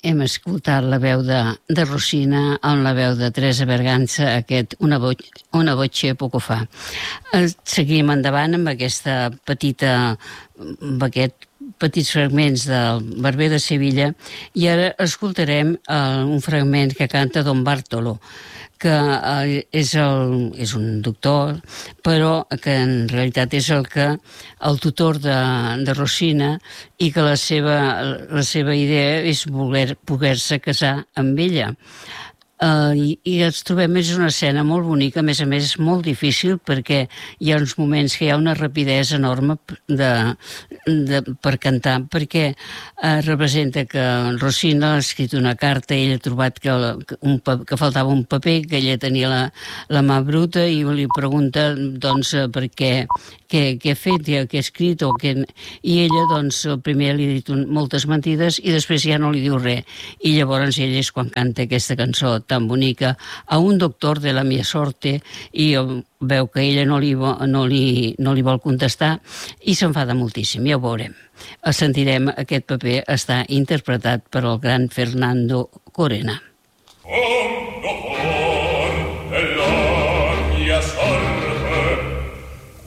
hem escoltat la veu de Rossina amb la veu de Teresa Berganza, aquest Una voce poco fa. Seguim endavant amb aquests petits fragments del Barber de Sevilla i ara escoltarem un fragment que canta Don Bartolo, que és un doctor, però que en realitat és el tutor de Rossina i que la seva idea és poder-se casar amb ella. I ens trobem, és una escena molt bonica, a més molt difícil perquè hi ha uns moments que hi ha una rapidesa enorme per cantar, perquè representa que Rossina ha escrit una carta i ell ha trobat que faltava un paper, que ella tenia la mà bruta i li pregunta doncs per què ha fet, què ha escrit, i ella doncs primer li ha dit moltes mentides i després ja no li diu res, i llavors ell és quan canta aquesta cançó tan bonica, a un doctor de la mia sorte, i veu que ella no li vol contestar i s'enfada moltíssim, ja ho veurem. Sentirem aquest paper, està interpretat per el gran Fernando Corena.